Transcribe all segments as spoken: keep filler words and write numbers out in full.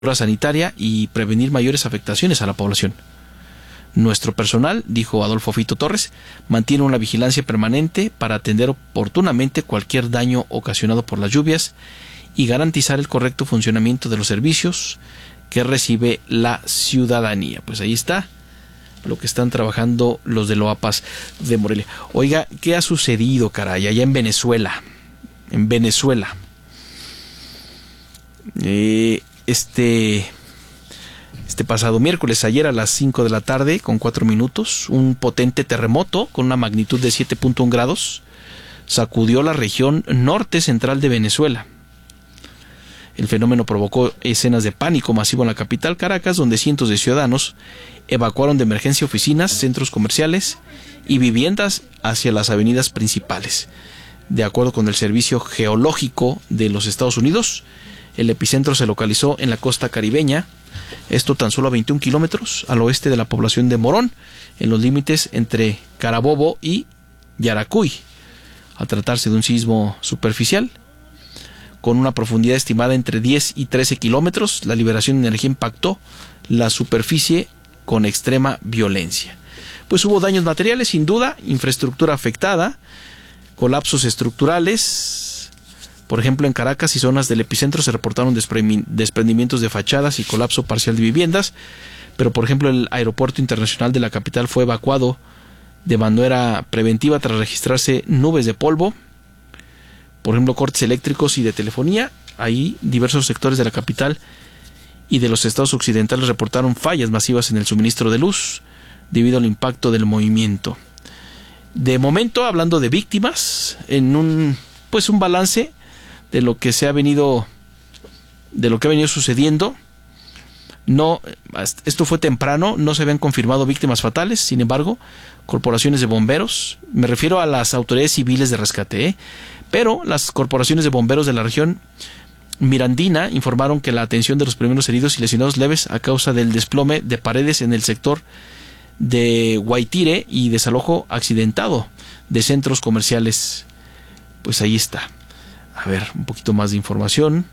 sanitaria y prevenir mayores afectaciones a la población. Nuestro personal, dijo Adolfo Fito Torres, mantiene una vigilancia permanente para atender oportunamente cualquier daño ocasionado por las lluvias y garantizar el correcto funcionamiento de los servicios que recibe la ciudadanía. Pues ahí está lo que están trabajando los de Loapas de Morelia. Oiga, ¿qué ha sucedido, caray, allá en Venezuela? En Venezuela. Eh, este... Este pasado miércoles, ayer a las cinco de la tarde, con cuatro minutos, un potente terremoto con una magnitud de siete punto uno grados sacudió la región norte central de Venezuela. El fenómeno provocó escenas de pánico masivo en la capital, Caracas, donde cientos de ciudadanos evacuaron de emergencia oficinas, centros comerciales y viviendas hacia las avenidas principales. De acuerdo con el Servicio Geológico de los Estados Unidos, el epicentro se localizó en la costa caribeña, esto tan solo a veintiún kilómetros al oeste de la población de Morón, en los límites entre Carabobo y Yaracuy. Al tratarse de un sismo superficial, con una profundidad estimada entre diez y trece kilómetros, la liberación de energía impactó la superficie con extrema violencia. Pues hubo daños materiales, sin duda, infraestructura afectada, colapsos estructurales. Por ejemplo, en Caracas y zonas del epicentro se reportaron desprendimientos de fachadas y colapso parcial de viviendas, pero por ejemplo el aeropuerto internacional de la capital fue evacuado de manera preventiva tras registrarse nubes de polvo, por ejemplo cortes eléctricos y de telefonía. Ahí diversos sectores de la capital y de los estados occidentales reportaron fallas masivas en el suministro de luz debido al impacto del movimiento. De momento, hablando de víctimas, en un pues un balance de lo que se ha venido de lo que ha venido sucediendo, no, esto fue temprano, no se habían confirmado víctimas fatales. Sin embargo, corporaciones de bomberos, me refiero a las autoridades civiles de rescate, ¿eh? pero las corporaciones de bomberos de la región mirandina informaron que la atención de los primeros heridos y lesionados leves a causa del desplome de paredes en el sector de Guaitire y desalojo accidentado de centros comerciales. Pues ahí está. A ver, un poquito más de información.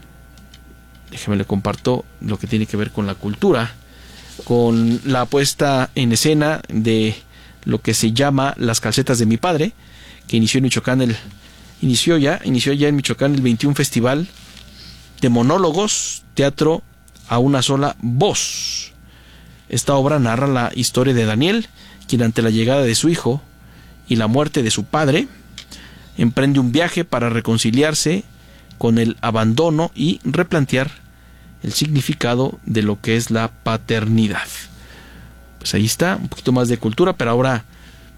Déjeme le comparto lo que tiene que ver con la cultura, con la puesta en escena de lo que se llama Las calcetas de mi padre, que inició en Michoacán el inició ya, inició ya en Michoacán el veintiún Festival de Monólogos, teatro a una sola voz. Esta obra narra la historia de Daniel, quien ante la llegada de su hijo y la muerte de su padre, emprende un viaje para reconciliarse con el abandono y replantear el significado de lo que es la paternidad. Pues ahí está, un poquito más de cultura, pero ahora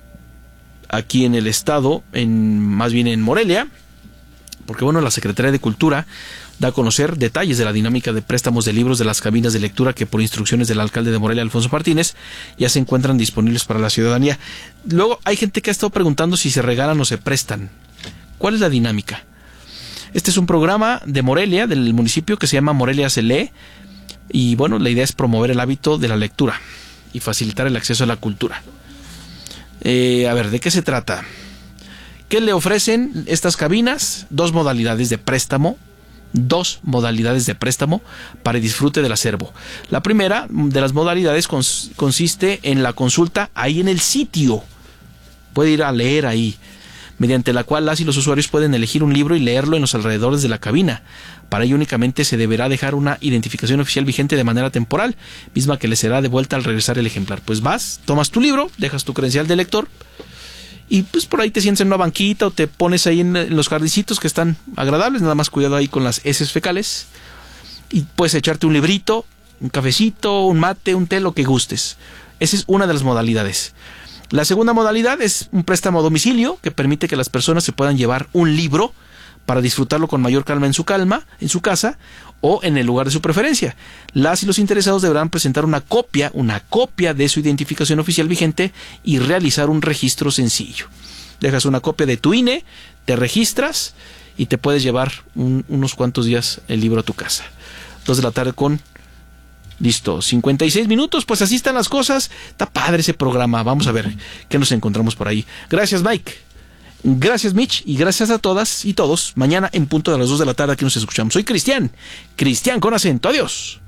aquí en el estado, en más bien en Morelia, porque bueno, la Secretaría de Cultura da a conocer detalles de la dinámica de préstamos de libros de las cabinas de lectura que por instrucciones del alcalde de Morelia, Alfonso Martínez, ya se encuentran disponibles para la ciudadanía. Luego hay gente que ha estado preguntando si se regalan o se prestan. ¿Cuál es la dinámica? Este es un programa de Morelia, del municipio, que se llama Morelia se lee, y bueno, la idea es promover el hábito de la lectura y facilitar el acceso a la cultura. Eh, a ver, ¿de qué se trata? ¿Qué le ofrecen estas cabinas? Dos modalidades de préstamo, dos modalidades de préstamo para el disfrute del acervo. La primera de las modalidades cons- consiste en la consulta ahí en el sitio. Puede ir a leer ahí, mediante la cual las y los usuarios pueden elegir un libro y leerlo en los alrededores de la cabina. Para ello únicamente se deberá dejar una identificación oficial vigente de manera temporal, misma que le será devuelta al regresar el ejemplar. Pues vas, tomas tu libro, dejas tu credencial de lector y pues por ahí te sientes en una banquita o te pones ahí en, en los jardincitos que están agradables, nada más cuidado ahí con las heces fecales, y puedes echarte un librito, un cafecito, un mate, un té, lo que gustes. Esa es una de las modalidades. La segunda modalidad es un préstamo a domicilio que permite que las personas se puedan llevar un libro para disfrutarlo con mayor calma en su calma, en su casa o en el lugar de su preferencia. Las y los interesados deberán presentar una copia, una copia de su identificación oficial vigente y realizar un registro sencillo. Dejas una copia de tu I N E, te registras y te puedes llevar un, unos cuantos días el libro a tu casa. Dos de la tarde con Listo, cincuenta y seis minutos, pues así están las cosas. Está padre ese programa, vamos a ver qué nos encontramos por ahí. Gracias, Mike. Gracias, Mitch, y gracias a todas y todos. Mañana en punto de las dos de la tarde aquí nos escuchamos. Soy Cristian, Cristian con acento. Adiós.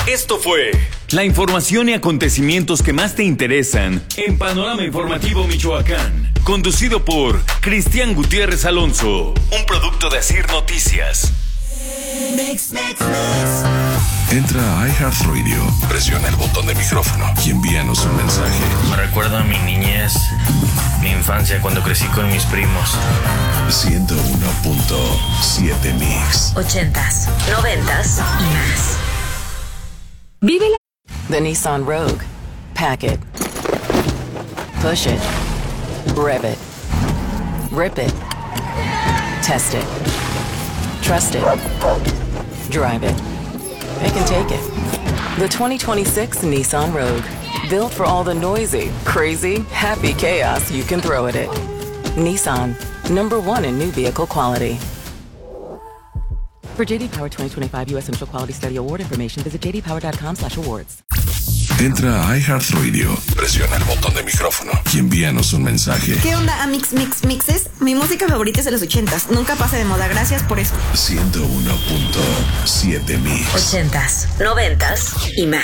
Esto fue la información y acontecimientos que más te interesan en Panorama Informativo Michoacán, conducido por Cristian Gutiérrez Alonso, un producto de Asir Noticias. Mix, mix, mix. Entra a iHeartRadio, presiona el botón de micrófono y envíanos un mensaje. Me recuerda a mi niñez, mi infancia cuando crecí con mis primos. ciento uno punto siete Mix. Ochentas, noventas y más. Vive la... The Nissan Rogue. Pack it. Push it. Rev it. Rip it. Test it. Trust it. Drive it. It can take it. The twenty twenty-six Nissan Rogue. Built for all the noisy, crazy, happy chaos you can throw at it. Nissan. Number one in new vehicle quality. For J D Power twenty twenty-five U S Initial Quality Study Award information, visit j d power dot com slash awards. Entra a iHeartRadio, presiona el botón de micrófono y envíanos un mensaje. ¿Qué onda, Amix Mix Mixes? Mi música favorita es de los ochentas. Nunca pasa de moda. Gracias por eso. ciento uno punto siete Mix. Ochentas, noventas y más.